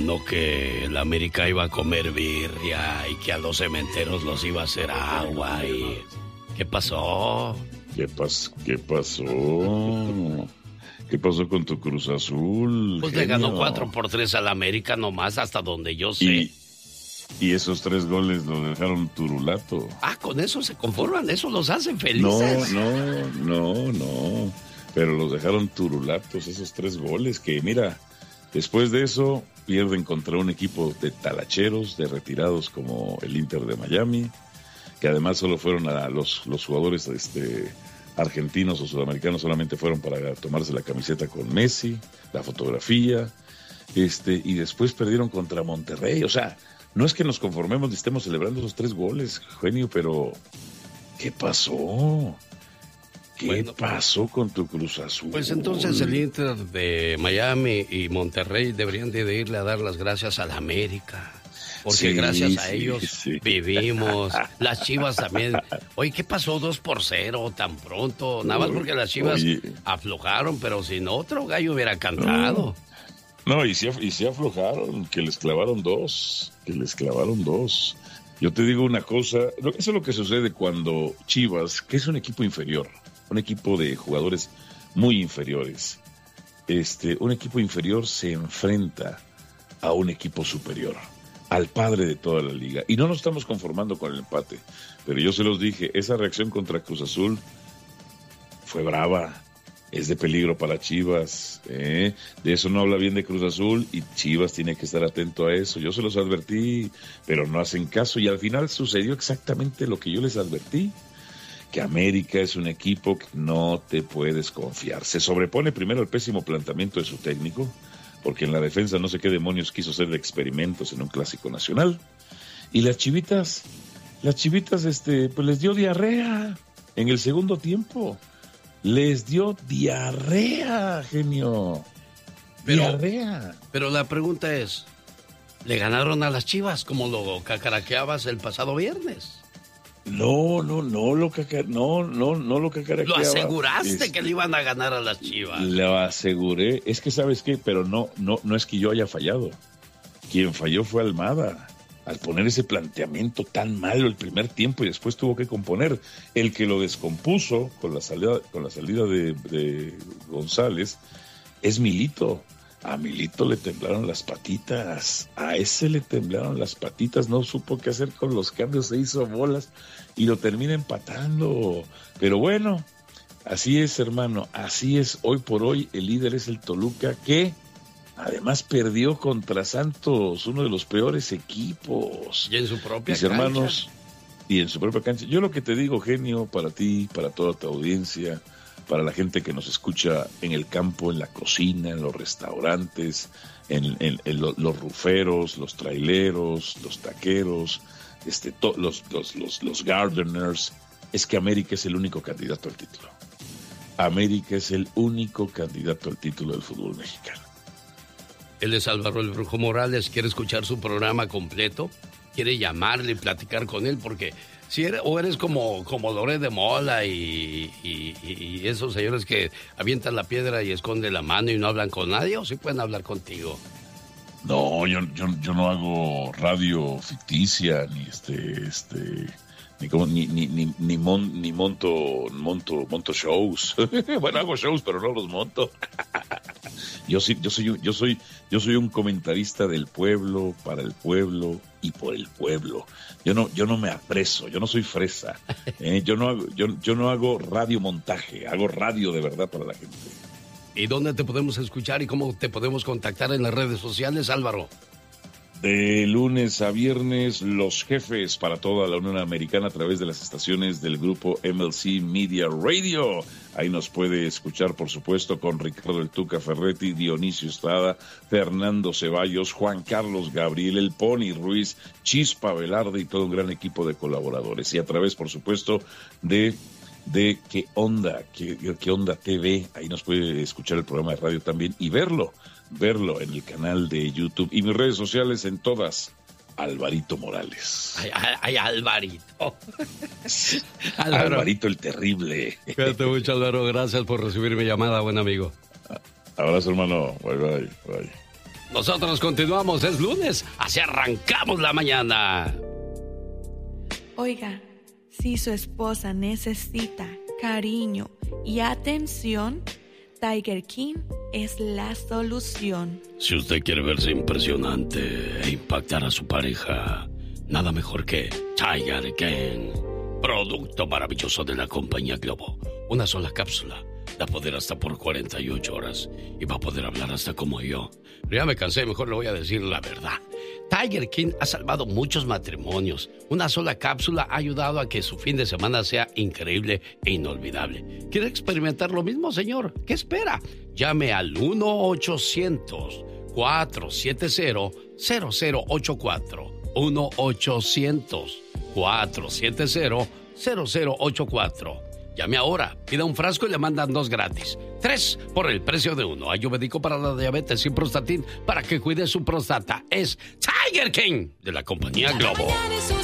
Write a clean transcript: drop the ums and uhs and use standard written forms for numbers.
No que el América iba a comer birria y que a los cementeros los iba a hacer agua y... ¿Qué pasó? ¿Qué pasó? ¿Qué pasó con tu Cruz Azul? Pues le ganó 4-3 al América nomás, hasta donde yo sé. Y esos 3 goles los dejaron turulato. Ah, con eso se conforman, eso los hacen felices. No. Pero los dejaron turulatos esos 3 goles que, mira, después de eso pierden contra un equipo de talacheros, de retirados como el Inter de Miami, que además solo fueron a los jugadores argentinos o sudamericanos, solamente fueron para tomarse la camiseta con Messi, la fotografía, y después perdieron contra Monterrey. O sea, no es que nos conformemos y estemos celebrando esos 3 goles, genio, pero ¿qué pasó? ¿Qué pasó con tu Cruz Azul? Pues entonces el Inter de Miami y Monterrey deberían de irle a dar las gracias a la América. Porque gracias a ellos vivimos. Las Chivas también. Oye, ¿qué pasó 2-0 tan pronto? Nada más porque las Chivas aflojaron, pero si no, otro gallo hubiera cantado. No, y sí aflojaron, que les clavaron dos. Yo te digo una cosa, eso es lo que sucede cuando Chivas, que es un equipo inferior, un equipo de jugadores muy inferiores, un equipo inferior se enfrenta a un equipo superior, al padre de toda la liga, y no nos estamos conformando con el empate, pero yo se los dije, esa reacción contra Cruz Azul fue brava, es de peligro para Chivas, de eso no habla bien de Cruz Azul, y Chivas tiene que estar atento a eso, yo se los advertí, pero no hacen caso, y al final sucedió exactamente lo que yo les advertí, que América es un equipo que no te puedes confiar, se sobrepone primero el pésimo planteamiento de su técnico, porque en la defensa no sé qué demonios quiso hacer de experimentos en un clásico nacional. Y las chivitas, pues les dio diarrea en el segundo tiempo. Les dio diarrea, genio. Diarrea. Pero la pregunta es, ¿le ganaron a las Chivas como lo cacaraqueabas el pasado viernes? No lo cacaraqueaba. Lo aseguraste que le iban a ganar a las Chivas. Lo aseguré. Es que, ¿sabes qué? Pero no es que yo haya fallado. Quien falló fue Almada. Al poner ese planteamiento tan malo el primer tiempo y después tuvo que componer. El que lo descompuso con la salida de González es Milito. A Milito le temblaron las patitas, a ese le temblaron las patitas, no supo qué hacer con los cambios, se hizo bolas y lo termina empatando. Pero bueno, así es, hermano, así es. Hoy por hoy el líder es el Toluca, que además perdió contra Santos, uno de los peores equipos. Y en su propia cancha. Mis hermanos, y en su propia cancha. Yo lo que te digo, genio, para ti, para toda tu audiencia, para la gente que nos escucha en el campo, en la cocina, en los restaurantes, en los ruferos, los traileros, los taqueros, los gardeners, es que América es el único candidato al título. América es el único candidato al título del fútbol mexicano. Él es Álvaro el Brujo Morales, quiere escuchar su programa completo, quiere llamarle y platicar con él, porque si eres como Loret de Mola y esos señores que avientan la piedra y esconden la mano y no hablan con nadie, o sí pueden hablar contigo. No, yo no hago radio ficticia, ni monto shows. Bueno, hago shows, pero no los monto. Yo soy un comentarista del pueblo, para el pueblo y por el pueblo. Yo no me apreso, yo no soy fresa. Yo no hago radiomontaje, hago radio de verdad para la gente. ¿Y dónde te podemos escuchar y cómo te podemos contactar en las redes sociales, Álvaro? De lunes a viernes, Los Jefes para toda la Unión Americana a través de las estaciones del grupo MLC Media Radio. Ahí nos puede escuchar, por supuesto, con Ricardo El Tuca Ferretti, Dionisio Estrada, Fernando Ceballos, Juan Carlos Gabriel, El Pony Ruiz, Chispa Velarde y todo un gran equipo de colaboradores. Y a través, por supuesto, de ¿Qué Onda? ¿Qué Onda TV? Ahí nos puede escuchar el programa de radio también y verlo en el canal de YouTube y mis redes sociales en todas, Alvarito Morales. Ay, Alvarito. Alvarito el terrible. Cuídate mucho, Álvaro, gracias por recibir mi llamada, buen amigo. Abrazo, hermano, bye. Nosotros continuamos, es lunes, así arrancamos la mañana. Oiga, si su esposa necesita cariño y atención, Tiger King es la solución. Si usted quiere verse impresionante e impactar a su pareja, nada mejor que Tiger King. Producto maravilloso de la compañía Globo. Una sola cápsula. Va a poder hasta por 48 horas. Y va a poder hablar hasta como yo. Pero ya me cansé, mejor le voy a decir la verdad. Tiger King ha salvado muchos matrimonios. Una sola cápsula ha ayudado a que su fin de semana sea increíble e inolvidable. ¿Quiere experimentar lo mismo, señor? ¿Qué espera? Llame al 1-800-470-0084. 1-800-470-0084. Llame ahora, pida un frasco y le mandan 2 gratis. 3 por el precio de 1. Ayurvédico para la diabetes y Prostatin para que cuide su próstata. Es Tiger King de la compañía Globo.